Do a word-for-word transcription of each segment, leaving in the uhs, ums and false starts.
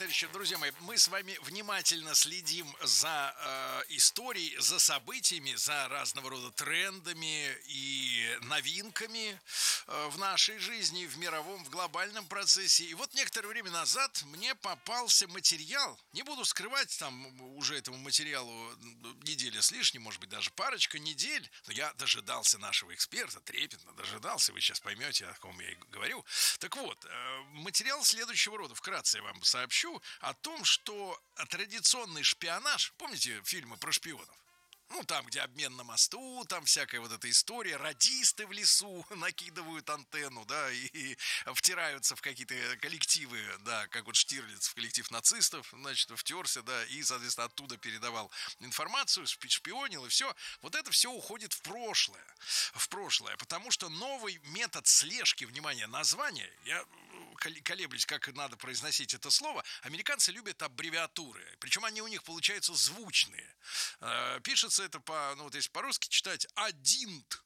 товарищи, друзья мои, мы с вами внимательно следим за э, историей, за событиями, за разного рода трендами и новинками э, в нашей жизни, в мировом, в глобальном процессе. И вот некоторое время назад мне попался материал, не буду скрывать, там уже этому материалу неделя с лишним, может быть, даже парочка недель, но я дожидался нашего эксперта, трепетно дожидался, вы сейчас поймете, о ком я и говорю. Так вот, э, материал следующего рода, вкратце я вам сообщу о том, что традиционный шпионаж, помните фильмы про шпионов? Ну, там, где обмен на мосту, там всякая вот эта история, радисты в лесу накидывают антенну, да, и, и втираются в какие-то коллективы, да, как вот Штирлиц в коллектив нацистов, значит, втерся, да, и, соответственно, оттуда передавал информацию, шпионил, и все. Вот это все уходит в прошлое, в прошлое, потому что новый метод слежки, внимание, название, я колеблюсь, как надо произносить это слово, американцы любят аббревиатуры, причем они у них получаются звучные. Пишется это по, ну вот если по-русски читать, адинт,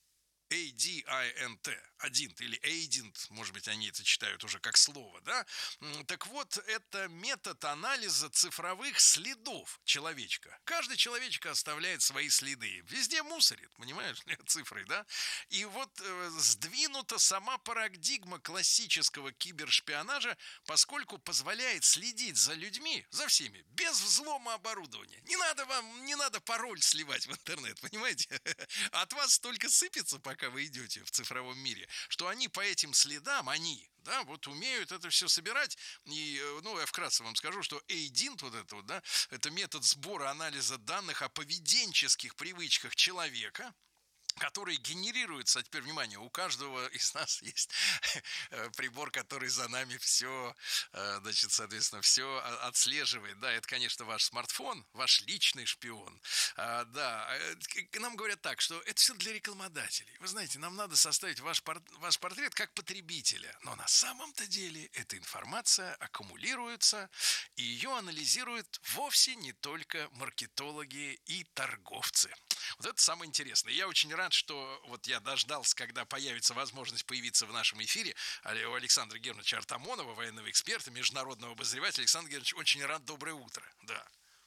A D I N T, адинт или эйдинт, может быть, они это читают уже как слово, да? Так вот, это метод анализа цифровых следов человечка. Каждый человечек оставляет свои следы. Везде мусорит, понимаешь, цифрой, да? И вот э, сдвинута сама парадигма классического кибершпионажа, поскольку позволяет следить за людьми, за всеми, без взлома оборудования. Не надо вам, не надо пароль сливать в интернет, понимаете? От вас столько сыпется, пока пока вы идете в цифровом мире, что они по этим следам, они, да, вот умеют это все собирать. И, ну, я вкратце вам скажу, что эйдинт, вот это вот, да, это метод сбора анализа данных о поведенческих привычках человека, которые генерируются, а теперь, внимание, у каждого из нас есть прибор, который за нами все, значит, соответственно, все отслеживает. Да, это, конечно, ваш смартфон, ваш личный шпион. А, да, нам говорят так, что это все для рекламодателей. Вы знаете, нам надо составить ваш, пор- ваш портрет как потребителя. Но на самом-то деле эта информация аккумулируется, и ее анализируют вовсе не только маркетологи и торговцы. Вот это самое интересное. Я очень рад, что вот я дождался, когда появится возможность появиться в нашем эфире у Александра Германовича Артамонова, военного эксперта, международного обозревателя. Александр Германович, очень рад. Доброе утро. Да.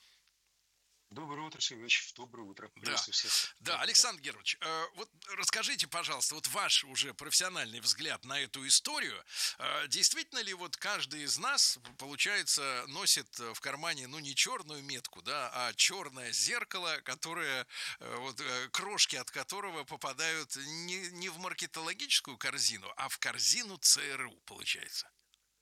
Доброе утро, Сергей Ильич. Доброе утро. Да, Приветствую всех. да, Александр Германович, э, вот расскажите, пожалуйста, вот ваш уже профессиональный взгляд на эту историю. Э, действительно ли вот каждый из нас, получается, носит в кармане, ну, не черную метку, да, а черное зеркало, которое, э, вот, э, крошки от которого попадают не, не в маркетологическую корзину, а в корзину ЦРУ, получается?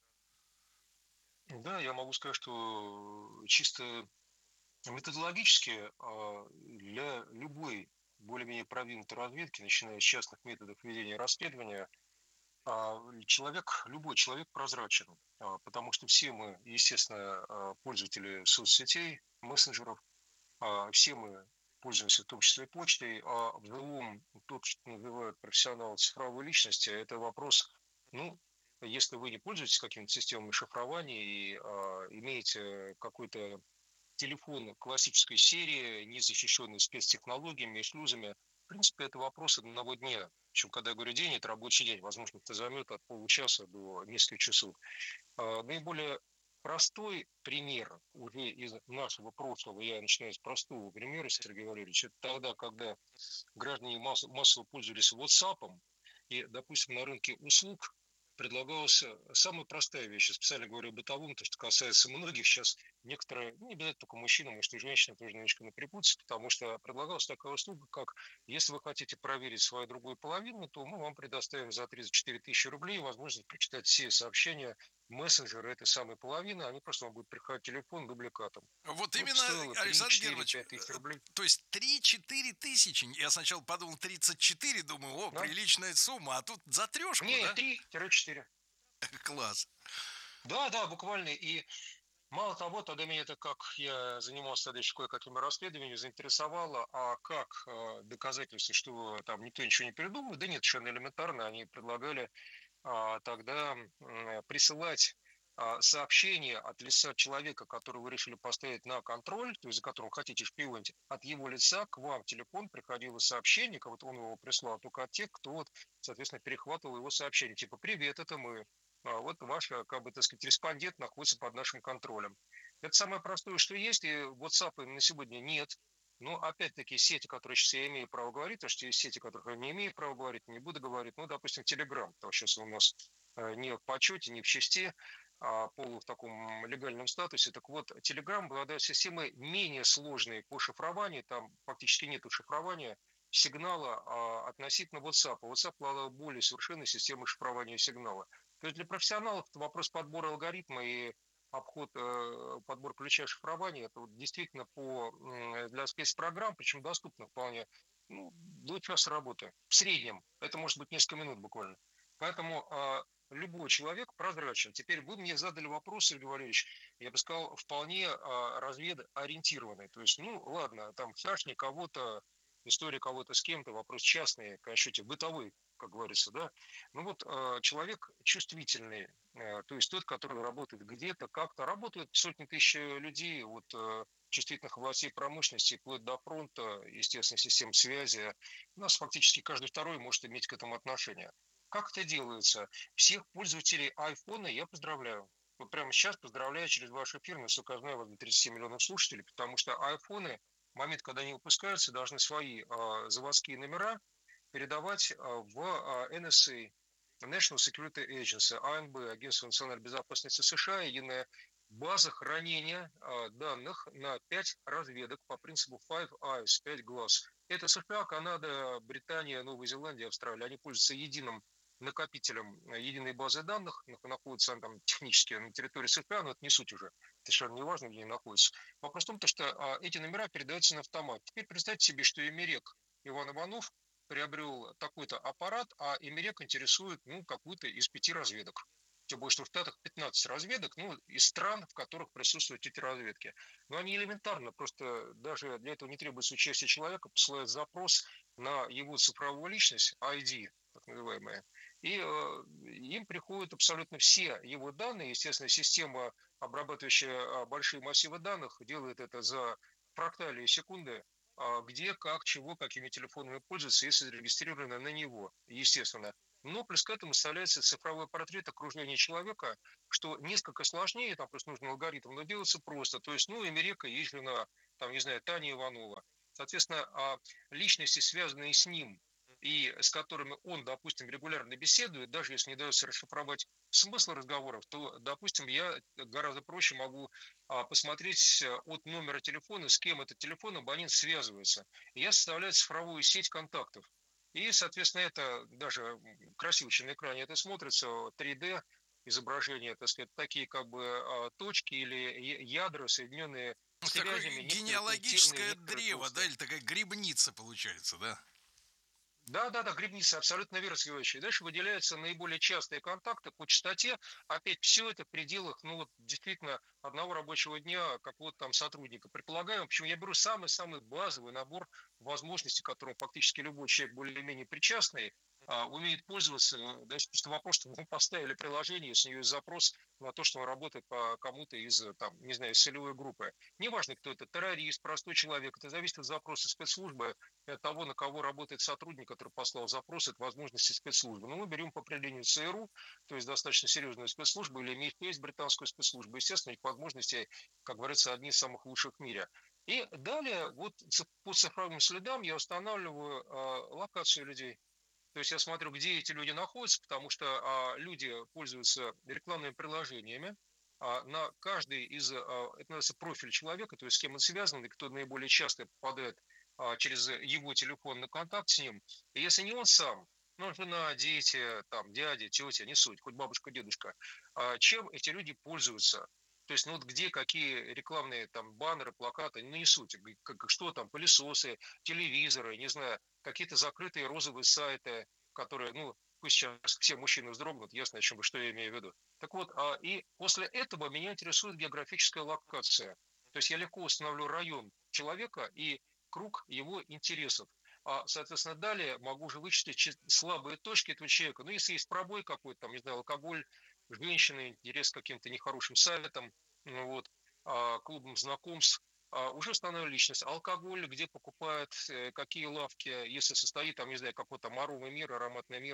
Да, я могу сказать, что чисто методологически а, для любой более-менее продвинутой разведки, начиная с частных методов ведения расследования, а, человек, любой человек прозрачен, а, потому что все мы, естественно, а, пользователи соцсетей, мессенджеров, а, все мы пользуемся в том числе и почтой, а в живом то, что называют профессионалы цифровой личности, это вопрос, ну, если вы не пользуетесь какими-то системами шифрования и а, имеете какой-то телефон классической серии, не защищенный спецтехнологиями и шлюзами, в принципе, это вопрос одного дня. Причем, когда я говорю день, это рабочий день. Возможно, это займет от получаса до нескольких часов. А, наиболее простой пример уже из нашего прошлого, я начинаю с простого примера, Сергей Валерьевич, это тогда, когда граждане масс- массово пользовались WhatsApp, и, допустим, на рынке услуг предлагалась самая простая вещь, специально говорю о бытовом, то, что касается многих сейчас, некоторые, ну, не обязательно только мужчины, может и женщины тоже немножко напрягутся, потому что предлагалась такая услуга, как если вы хотите проверить свою другую половину, то мы вам предоставим за тридцать четыре тысячи рублей возможность прочитать все сообщения мессенджера этой самой половины, они просто вам будут приходить в телефон дубликатом. Вот Ну, это именно, стоило три, Александр четыре, Германович, пять тысяч рублей. то есть три-четыре тысячи. Я сначала подумал тридцать четыре, думаю, о, Да? приличная сумма, а тут за трешку, Не, да? три-четыре. Класс. Да, да, буквально. И мало того, тогда меня это, как я занимался тогда еще кое-какими расследованиями, заинтересовало, а как э, доказательство, что там никто ничего не придумал? Да нет, совершенно элементарно, они предлагали а, тогда м, присылать а, сообщение от лица человека, которого вы решили поставить на контроль, то есть за которым хотите шпионить, от его лица к вам в телефон приходило сообщение, как вот он его прислал, только от тех, кто вот, соответственно, перехватывал его сообщение, типа «Привет, это мы». а вот ваш, э, как бы, так сказать, респондент находится под нашим контролем. Это самое простое, что есть, и WhatsApp на сегодня нет. Но опять-таки сети, которые сейчас я имею право говорить, потому что есть сети, которых я не имею права говорить, не буду говорить, ну, допустим, Telegram, потому что сейчас у нас э, не в почете, не в чести, а полу в таком легальном статусе. Так вот, Telegram обладает системой менее сложной по шифрованию, там фактически нет шифрования сигнала а, относительно WhatsApp. WhatsApp обладает более совершенной системой шифрования сигнала. То есть для профессионалов это вопрос подбора алгоритма и обход, э, подбор ключа шифрования. Это вот действительно по, для спецпрограмм, причем доступно вполне, ну, до часа работы. В среднем. Это может быть несколько минут буквально. Поэтому а, любой человек прозрачен. Теперь вы мне задали вопрос, Сергей Валерьевич, я бы сказал, вполне а, разведориентированный. То есть, ну, ладно, там шашни кого-то, история кого-то с кем-то, вопрос частный, конечно, бытовой, как говорится, да. Ну вот э, человек чувствительный, э, то есть тот, который работает где-то, как-то, работают сотни тысяч людей от э, чувствительных областей промышленности, вплоть до фронта, естественно, систем связи. У нас фактически каждый второй может иметь к этому отношение. Как это делается? Всех пользователей айфона я поздравляю. Вот прямо сейчас поздравляю через ваш эфир, насколько я знаю, у вас тридцать семь миллионов слушателей, потому что айфоны в момент, когда они выпускаются, должны свои э, заводские номера передавать в эн эс эй, National Security Agency, а эн бэ, Агентство национальной безопасности США, единая база хранения данных на пять разведок по принципу Five Eyes, пять глаз. Это США, Канада, Британия, Новая Зеландия, Австралия. Они пользуются единым накопителем единой базы данных, находятся там технически на территории США, но это не суть уже, это совершенно не важно, где они находятся. Вопрос в том, что эти номера передаются на автомат. Теперь представьте себе, что Эмерек Иван Иванов приобрел такой-то аппарат, а Эмерек интересует, ну, какую-то из пяти разведок. Тем более, что в Штатах пятнадцать разведок, ну, из стран, в которых присутствуют эти разведки. Но они элементарно, просто даже для этого не требуется участие человека, посылают запрос на его цифровую личность, ай ди, так называемая, и э, им приходят абсолютно все его данные. Естественно, система, обрабатывающая большие массивы данных, делает это за фракталии секунды, где, как, чего, какими телефонами пользуются, если зарегистрировано на него, естественно. Но плюс к этому составляется цифровой портрет окружения человека, что несколько сложнее, там просто нужен алгоритм, но делается просто. То есть, ну, Эмерека есть жена, там, не знаю, Таня Иванова. Соответственно, личности, связанные с ним, и с которыми он, допустим, регулярно беседует, даже если не дается расшифровать смысл разговоров, то, допустим, я гораздо проще могу а, посмотреть от номера телефона, с кем этот телефон, абонент связывается. И я составляю цифровую сеть контактов. И, соответственно, это даже красиво очень на экране это смотрится, три дэ изображение, так сказать, такие как бы точки или ядра, соединенные Ну, такое связями, некоторые пунктирные, генеалогическое некоторые древо, да, толстые. или такая грибница получается, да? Да, да, да, грибница, абсолютно верно, Сергей Иванович. И дальше выделяются наиболее частые контакты по частоте. Опять все это в пределах, ну вот действительно, одного рабочего дня какого-то там сотрудника. Предполагаем, почему я беру самый-самый базовый набор возможностей, к которым фактически любой человек более-менее причастный, а, умеет пользоваться. Дальше просто вопрос, что мы поставили приложение, если у него есть запрос на то, что он работает по кому-то из, там, не знаю, из целевой группы. Неважно, кто это, террорист, простой человек, это зависит от запроса спецслужбы, от того, на кого работает сотрудник, который послал запрос, от возможности спецслужбы. Но мы берем по определению ЦРУ, то есть достаточно серьезную спецслужбу, или имеет есть британскую спецслужбу. Естественно, их возможности, как говорится, одни из самых лучших в мире. И далее, вот по цифровым следам я устанавливаю э, локацию людей. То есть я смотрю, где эти люди находятся, потому что а, люди пользуются рекламными приложениями. А, на каждый из, а, это называется профиль человека, то есть с кем он связан, и кто наиболее часто попадает а, через его телефон на контакт с ним. И если не он сам, ну, жена, дети, там, дядя, тетя, не суть, хоть бабушка, дедушка, а, чем эти люди пользуются? То есть, ну вот где какие рекламные там баннеры, плакаты, ну не суть, как, что там, пылесосы, телевизоры, не знаю, какие-то закрытые розовые сайты, которые, ну, пусть сейчас все мужчины вздрогнут, ясно, о чем, что я имею в виду. Так вот, а, и после этого меня интересует географическая локация. То есть я легко установлю район человека и круг его интересов. А, соответственно, далее могу уже вычислить слабые точки этого человека. Ну, если есть пробой какой-то, там, не знаю, алкоголь, женщины, интерес к каким-то нехорошим сайтам, ну, вот, а, клубам знакомств, а, уже установлена личность. Алкоголь, где покупают, какие лавки, если состоит, там, не знаю, какой-то аромовый мир, ароматный мир.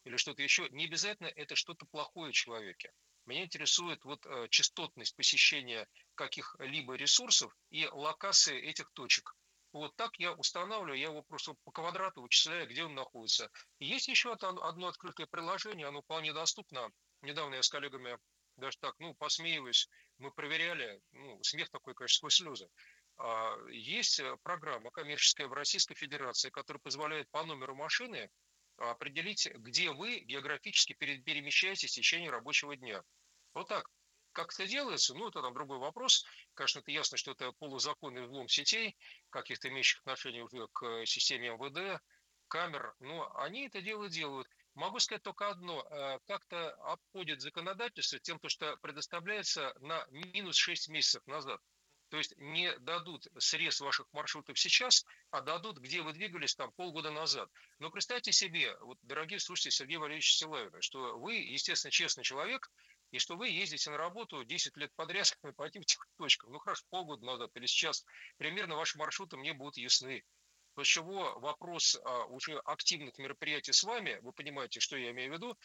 или что-то еще, не обязательно это что-то плохое в человеке. Меня интересует вот э, частотность посещения каких-либо ресурсов и локации этих точек. Вот так я устанавливаю, я его просто по квадрату вычисляю, где он находится. И есть еще одно открытое приложение, оно вполне доступно. Недавно я с коллегами даже так, ну, посмеиваюсь, мы проверяли, ну, смех такой, конечно, сквозь слезы. А, Есть программа коммерческая в Российской Федерации, которая позволяет по номеру машины определить, где вы географически перемещаетесь в течение рабочего дня. Вот так. Как это делается, ну, это там другой вопрос. Конечно, это ясно, что это полузаконный взлом сетей, каких-то имеющих отношение уже к системе эм вэ дэ, камер, но они это дело делают. Могу сказать только одно. Как-то обходит законодательство тем, что предоставляется на минус шесть месяцев назад. То есть не дадут срез ваших маршрутов сейчас, а дадут, где вы двигались там полгода назад. Но представьте себе, вот, дорогие слушатели Сергея Валерьевича Силавина, что вы, естественно, честный человек, и что вы ездите на работу десять лет подряд по этим точкам. Ну хорошо, полгода назад или сейчас примерно ваши маршруты мне будут ясны. После чего вопрос а, уже активных мероприятий с вами, вы понимаете, что я имею в виду,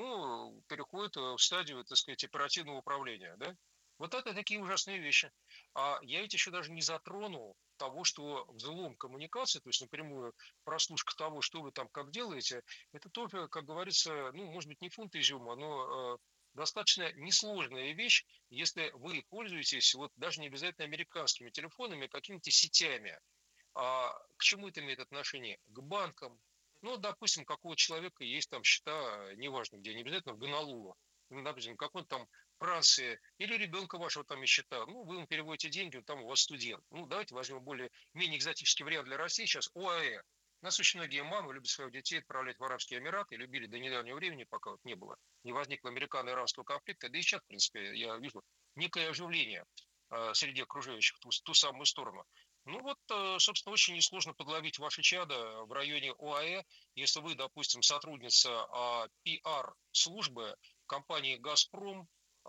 ну, переходит в стадию, так сказать, оперативного управления, да? Вот это такие ужасные вещи. А я ведь еще даже не затронул того, что взлом коммуникации, то есть напрямую прослушка того, что вы там как делаете, это тоже, как говорится, ну, может быть, не фунт изюма, но э, достаточно несложная вещь, если вы пользуетесь вот даже не обязательно американскими телефонами, а какими-то сетями. А к чему это имеет отношение? К банкам. Ну, допустим, какого человека есть там счета, неважно где, не обязательно в Гонолулу, ну, допустим, какой-то там Франции, или ребенка вашего там есть счета, ну, вы ему переводите деньги, он там у вас студент. Ну, давайте возьмем более-менее экзотический вариант для России сейчас, ОАЭ. У нас очень многие мамы любят своих детей отправлять в Арабские Эмираты, любили до недавнего времени, пока вот не было, не возникло американо-иранского конфликта, да и сейчас, в принципе, я вижу некое оживление э, среди окружающих ту, ту самую сторону. Ну вот, собственно, очень несложно подловить ваши чада в районе ОАЭ, если вы, допустим, сотрудница пиар-службы компании «Газпром»,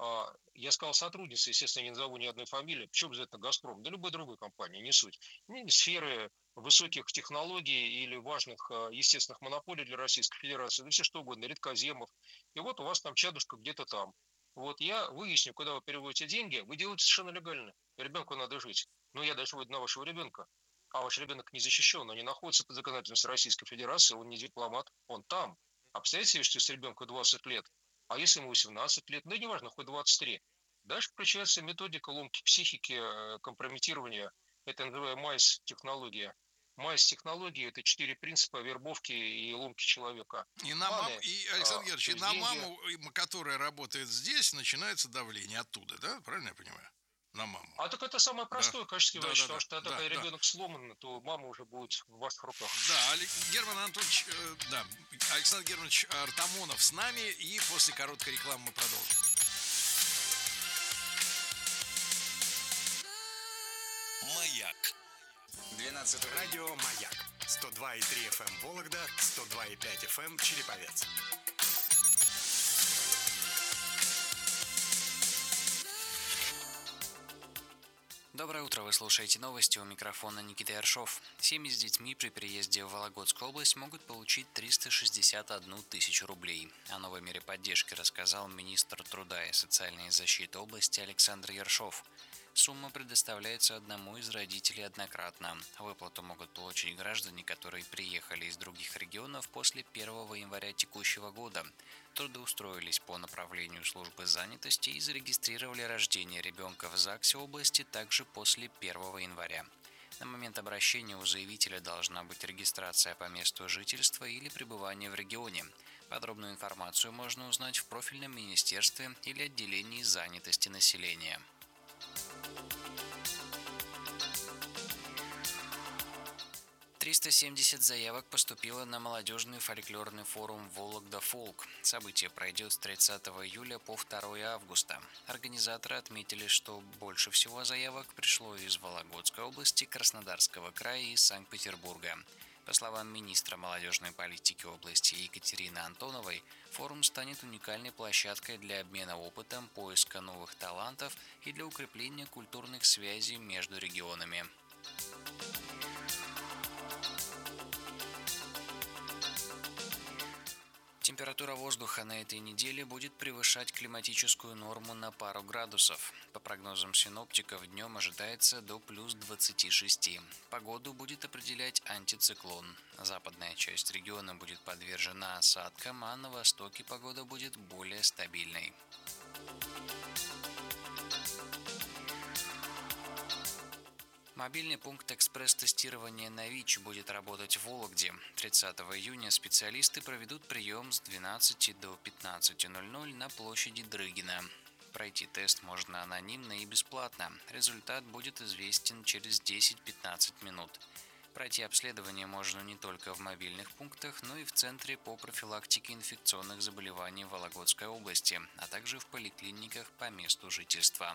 я сказал сотрудница, естественно, не назову ни одной фамилии, почему обязательно «Газпром», да любой другой компании, не суть. Не сферы высоких технологий или важных естественных монополий для Российской Федерации, да все что угодно, редкоземов. И вот у вас там чадушка где-то там. Вот я выясню, куда вы переводите деньги, вы делаете совершенно легально. Ребенку надо жить. Но я дошел до вашего ребенка, а ваш ребенок не защищен, он не находится под законодательством Российской Федерации, он не дипломат, он там. Обстоятельства, что если ребенку двадцать лет, а если ему восемнадцать лет, да неважно, хоть двадцать три. Дальше включается методика ломки психики, компрометирования, это называемая майс-технология. Майс-технология – это четыре принципа вербовки и ломки человека. И на маму, Маны, и, Александр Георгиевич, и на деньги. маму, которая работает здесь, начинается давление оттуда, да? Правильно я понимаю? На маму. А так это самое простое, да. конечно, да, вещь, да, потому да, что да, когда да. ребенок сломан, то мама уже будет в ваших руках. Да, Герман Анатольевич, э, да, Александр Германович Артамонов с нами, и после короткой рекламы мы продолжим. Маяк. двенадцатое радио «Маяк». сто два и три эф эм Вологда, сто два и пять эф эм Череповец. Доброе утро, вы слушаете новости, у микрофона Никита Ершов. Семьи с детьми при приезде в Вологодскую область могут получить триста шестьдесят одну тысячу рублей. О новой мере поддержки рассказал министр труда и социальной защиты области Александр Ершов. Сумма предоставляется одному из родителей однократно. Выплату могут получить граждане, которые приехали из других регионов после первого января текущего года, трудоустроились по направлению службы занятости и зарегистрировали рождение ребенка в ЗАГСе области также после первого января. На момент обращения у заявителя должна быть регистрация по месту жительства или пребывания в регионе. Подробную информацию можно узнать в профильном министерстве или отделении занятости населения. триста семьдесят заявок поступило на молодежный фольклорный форум «Вологда Фолк». Событие пройдет с тридцатого июля по второе августа. Организаторы отметили, что больше всего заявок пришло из Вологодской области, Краснодарского края и Санкт-Петербурга. По словам министра молодежной политики области Екатерины Антоновой, форум станет уникальной площадкой для обмена опытом, поиска новых талантов и для укрепления культурных связей между регионами. Температура воздуха на этой неделе будет превышать климатическую норму на пару градусов. По прогнозам синоптиков, днем ожидается до плюс двадцати шести. Погоду будет определять антициклон. Западная часть региона будет подвержена осадкам, а на востоке погода будет более стабильной. Мобильный пункт экспресс-тестирования на ВИЧ будет работать в Вологде. тридцатого июня специалисты проведут прием с двенадцати до пятнадцати ноль-ноль на площади Дрыгина. Пройти тест можно анонимно и бесплатно. Результат будет известен через десять-пятнадцать минут. Пройти обследование можно не только в мобильных пунктах, но и в Центре по профилактике инфекционных заболеваний Вологодской области, а также в поликлиниках по месту жительства.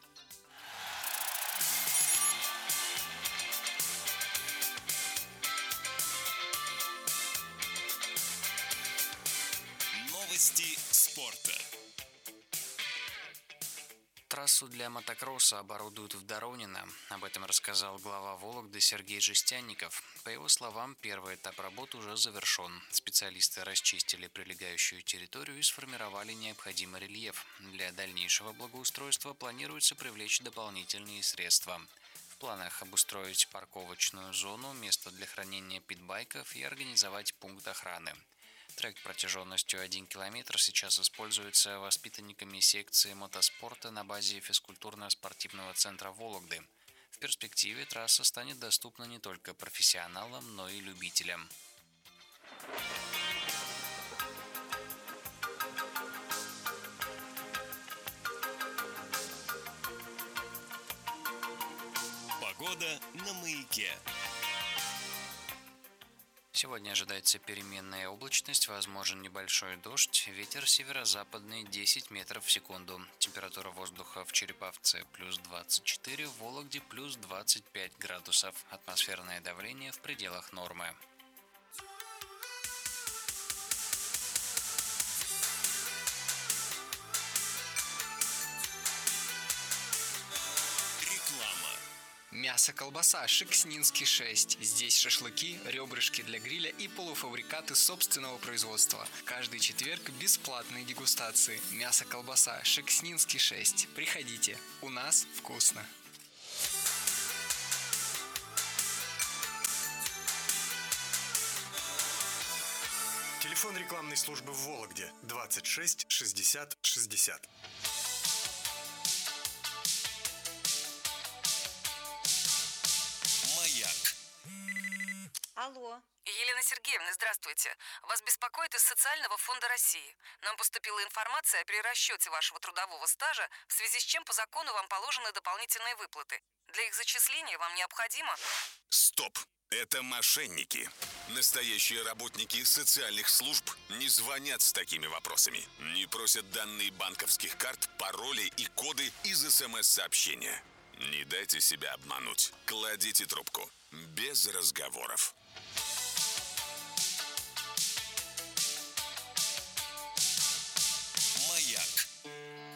Новости спорта. Трассу для мотокросса оборудуют в Доронино. Об этом рассказал глава Вологды Сергей Жестянников. По его словам, первый этап работ уже завершен. Специалисты расчистили прилегающую территорию и сформировали необходимый рельеф. Для дальнейшего благоустройства планируется привлечь дополнительные средства. В планах обустроить парковочную зону, место для хранения питбайков и организовать пункт охраны. Трек протяженностью один километр сейчас используется воспитанниками секции мотоспорта на базе физкультурно-спортивного центра Вологды. В перспективе трасса станет доступна не только профессионалам, но и любителям. Погода на Маяке. Сегодня ожидается переменная облачность, возможен небольшой дождь, ветер северо-западный десять метров в секунду. Температура воздуха в Череповце плюс двадцать четыре, в Вологде плюс двадцать пять градусов. Атмосферное давление в пределах нормы. Мясо-колбаса Шекснинский шесть. Здесь шашлыки, ребрышки для гриля и полуфабрикаты собственного производства. Каждый четверг бесплатные дегустации. Мясо-колбаса Шекснинский шесть. Приходите, у нас вкусно. Телефон рекламной службы в Вологде двадцать шесть шестьдесят шестьдесят. Алло. Елена Сергеевна, здравствуйте. Вас беспокоит из Социального фонда России. Нам поступила информация о перерасчете вашего трудового стажа, в связи с чем по закону вам положены дополнительные выплаты. Для их зачисления вам необходимо... Стоп! Это мошенники. Настоящие работники социальных служб не звонят с такими вопросами. Не просят данные банковских карт, пароли и коды из СМС-сообщения. Не дайте себя обмануть. Кладите трубку. Без разговоров.